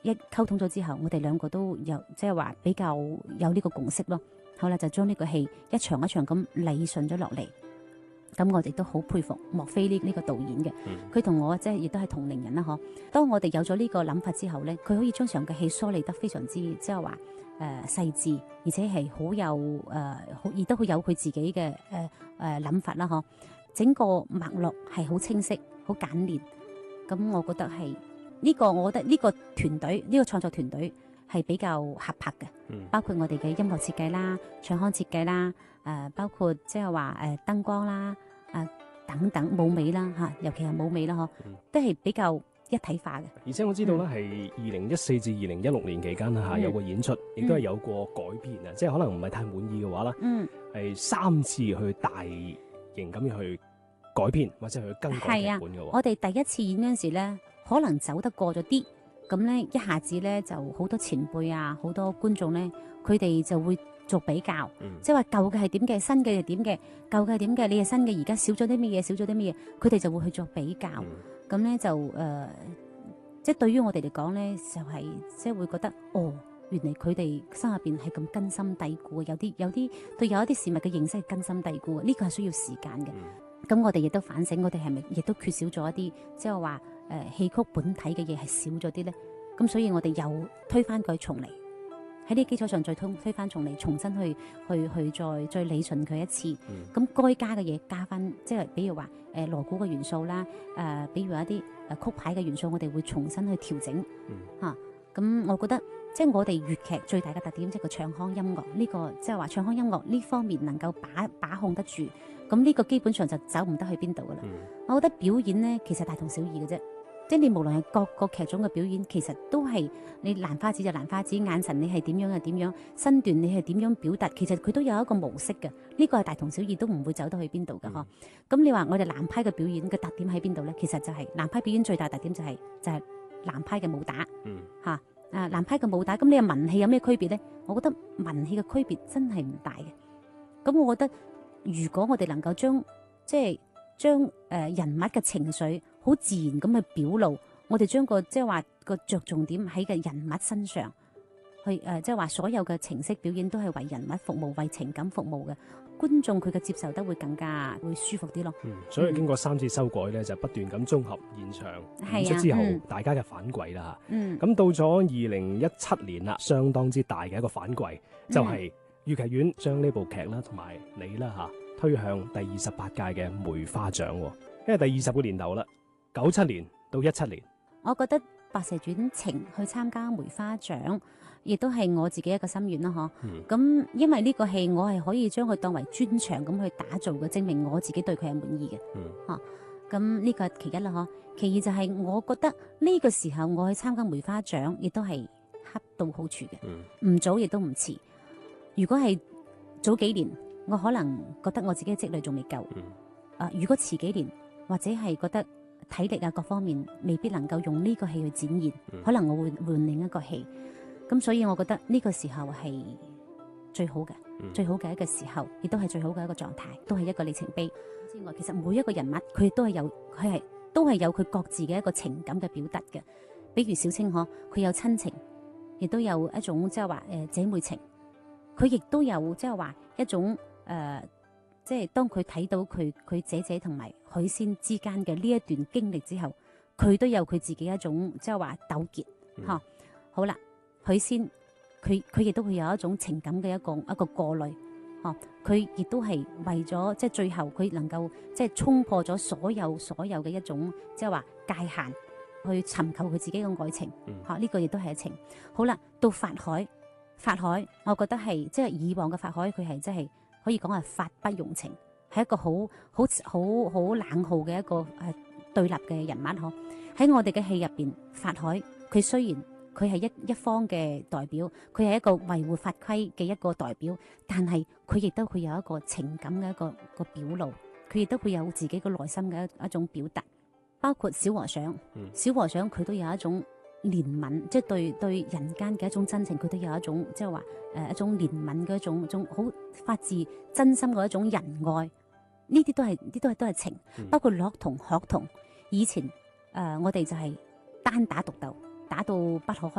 一溝通咗之後，我哋兩個都有即係話比較有呢個共識咯。好啦，就將呢個戲一場一場咁理順咗落嚟。咁我哋都好佩服莫非呢個導演嘅，佢同我即係亦都係同齡人啦，嗬。當我哋有咗呢個諗法之後咧，佢可以將成個戲梳理得非常之即係話細緻，而且係好有亦都好有佢自己嘅諗法啦，嗬。整個脈絡係好清晰、好簡練。咁我覺得係呢個，我覺得呢個團隊呢個創作團隊係比較合拍嘅，包括我哋嘅音樂設計啦、唱腔設計啦，包括即係話燈光啦，等等舞美啦嚇，尤其係舞美啦嗬，都係比較一體化嘅。 而且我知道咧，係2014至2016年期間嚇有個演出，亦都係有過改編啊，即係可能唔係太滿意嘅話啦，係3次去大型咁樣去改編或者去更改劇本嘅喎。 我哋第一次演嗰陣時咧，可能走得過咗啲。咁咧，一下子咧就好多前輩啊，好多觀眾咧，佢哋就會做比較，即係話舊嘅係點嘅，新嘅係點嘅，舊嘅係點嘅，你係新嘅，而家少咗啲乜嘢，少咗啲乜嘢，佢哋就會去做比較。咁咧就即係對於我哋嚟講咧，就係即係會覺得，原嚟佢哋心入邊係咁根深蒂固嘅，有啲對有一啲事物嘅認識係根深蒂固嘅，呢個係需要時間嘅。咁我哋亦都反省，我哋係咪亦都缺少咗一啲，即係話戲曲本體嘅嘢係少咗啲咧？咁所以我哋又推翻佢重嚟，喺呢基礎上再推翻重嚟，重新去再理順佢一次。咁該加嘅嘢加翻，即係比如話鑼鼓嘅元素啦，比如話一啲曲牌嘅元素，我哋會重新去調整嚇。咁我覺得即係我哋粵劇最大嘅特點，即係個唱腔音樂呢個，即係話唱腔音樂呢方面能夠把控得住。咁呢個基本上就走唔得去邊度噶啦。我覺得表演呢，其實大同小異嘅啫，即係你無論係各個劇種嘅表演，其實都係你蘭花指就蘭花指，眼神你係點樣就點樣，身段你係點樣表達，其實佢都有一個模式嘅。呢個係大同小異，都唔會走得去邊度嘅嗬。咁你話我哋南派嘅表演嘅特點喺邊度呢？其實就係南派表演最大特點就係南派嘅武打嚇。南派嘅武打，咁你話文戲有咩區別呢？我覺得文戲嘅區別真係唔大嘅。咁我覺得如果我哋能夠將人物嘅情緒好自然咁去表露，我哋將個即係話個着重點喺個人物身上去，即係話所有嘅程式表演都係為人物服務，為情感服務嘅，觀眾佢嘅接受得會更加會舒服啲咯。 所以經過3次修改咧，就不斷咁綜合現場演出之後，大家嘅反饋啦嚇。咁到咗2017年啦，相當之大嘅一個反饋，就係粵劇院將呢部劇啦同埋你啦嚇推向第28屆嘅梅花獎，因為第20個年頭啦，97年到17年。 我覺得白蛇傳情去參加梅花獎，亦都係我自己一個心願啦，嗬。咁因為呢個戲我係可以將佢當為專場咁去打造嘅，證明我自己對佢係滿意嘅。咁呢個係其一啦，嗬。其二就係我覺得呢個時候我去參加梅花獎，亦都係恰到好處嘅，唔早亦都唔遲。如果係早幾年，我可能覺得我自己嘅積累仲未夠。如果遲幾年，或者係覺得體力啊各方面未必能夠用呢個戲去展現，可能我會換另一個戲。咁所以我覺得呢個時候係最好嘅，最好嘅一個時候，亦都係最好嘅一個狀態，都係一個里程碑之外。其實每一個人物佢都係有佢各自嘅一個情感嘅表達嘅。比如小青佢有親情，亦都有一種即係話姐妹情。佢亦都有即係話一種即係當佢睇到佢姐姐同埋許仙之間嘅呢一段經歷之後，佢都有佢自己一種即係話糾結。好啦，許仙佢亦都會有一種情感嘅一個過濾。佢亦都係為咗即係最後佢能夠即係衝破咗所有嘅一種即係話界限，去尋求佢自己嘅愛情。呢個亦都係一情。好啦，到法海，我覺得係即係以往嘅法海，佢係即係可以講係法不容情，係一個好冷酷嘅一個對立嘅人物。喺我哋嘅戲入邊，法海佢雖然佢係一方嘅代表，佢係一個維護法規嘅一個代表，但係佢亦都會有一個情感嘅一個表露，佢亦都會有自己嘅內心嘅一種表達。包括小和尚，佢都有一種憐憫，即係對人間嘅一種真情，佢都有一種即係話一種憐憫嘅一種好發自真心嘅一種仁愛。呢啲都係情。包括樂童、學童，以前我哋就係單打獨鬥，打到不可開